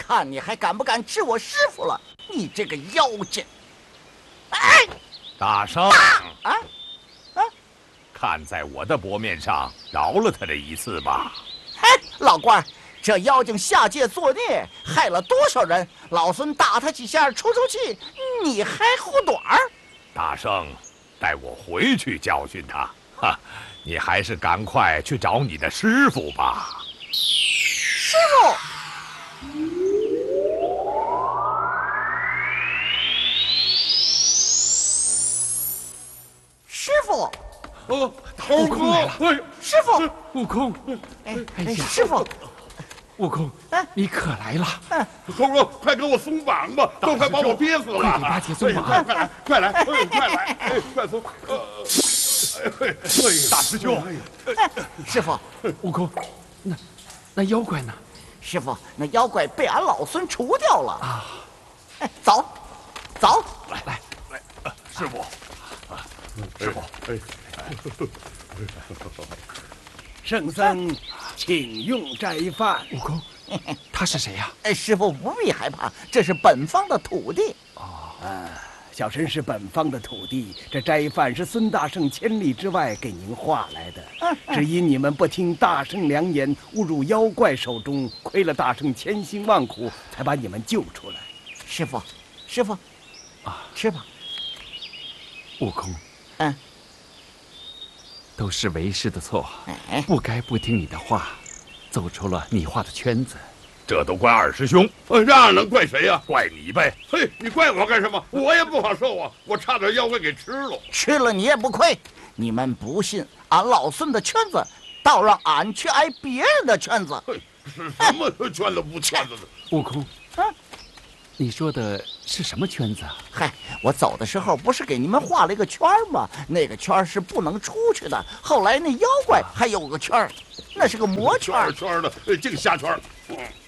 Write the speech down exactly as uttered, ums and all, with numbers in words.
看你还敢不敢治我师傅了！你这个妖精！哎， 大圣啊啊！ 看在我的薄面上，饶了他这一次吧。 嘿，老官，这妖精下界作孽，害了多少人？老孙打他几下出出气，你还护短儿？ 大圣，带我回去教训他。哈，你还是赶快去找你的师傅吧。 师傅。师傅， 哦，悟空来了！哎， 师傅， 悟空， 哎哎呀， 师傅， 悟空，你可来了！ 猴哥，快给我松绑吧，都快把我憋死了！ 快给八戒松绑！ 快来，快来，快来，哎，快松！哎， 大师兄， 师傅， 悟空，那那妖怪呢？ 师傅，那妖怪被俺老孙除掉了啊！ 哎，走，走， 来来来，师傅。师傅， 圣僧，请用斋饭。 悟空，他是谁呀？ 哎，师傅不必害怕，这是本方的徒弟。 哦，啊，小神是本方的徒弟，这斋饭是孙大圣千里之外给您画来的，只因你们不听大圣良言，误入妖怪手中，亏了大圣千辛万苦，才把你们救出来。 师傅，师傅，啊，吃吧。 悟空。 嗯， 都是为师的错， 哎， 不该不听你的话，走出了你画的圈子。 这都怪二师兄， 这样能怪谁呀？ 怪你呗！ 嘿，你怪我干什么？我也不好受啊，我差点妖怪给吃了。 吃了你也不亏。你们不信俺老孙的圈子，倒让俺去挨别人的圈子。 嘿，是什么圈子不圈子的？ 悟空，啊，你说的是什么圈子啊？ 嗨，我走的时候不是给你们画了一个圈吗？那个圈是不能出去的。后来那妖怪还有个圈，那是个魔圈。 圈圈的，净瞎圈。